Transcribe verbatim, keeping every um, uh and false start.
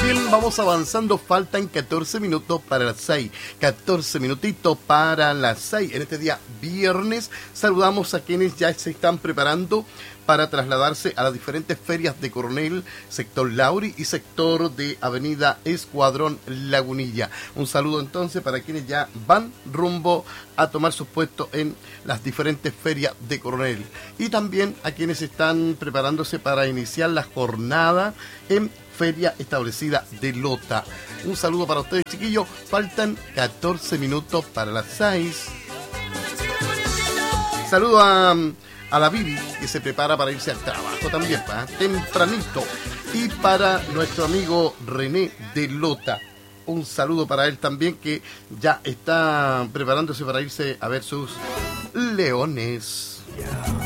bien, vamos avanzando. Faltan catorce minutos para las seis. catorce minutitos para las seis. En este día viernes saludamos a quienes ya se están preparando para trasladarse a las diferentes ferias de Coronel, sector Lauri y sector de Avenida Escuadrón Lagunilla. Un saludo entonces para quienes ya van rumbo a tomar sus puestos en las diferentes ferias de Coronel. Y también a quienes están preparándose para iniciar la jornada en feria establecida de Lota. Un saludo para ustedes, chiquillos. Faltan catorce minutos para las seis. Saludo a... a la Vivi, que se prepara para irse al trabajo también, ¿eh? Tempranito. Y para nuestro amigo René de Lota, un saludo para él también, que ya está preparándose para irse a ver sus leones. Yeah.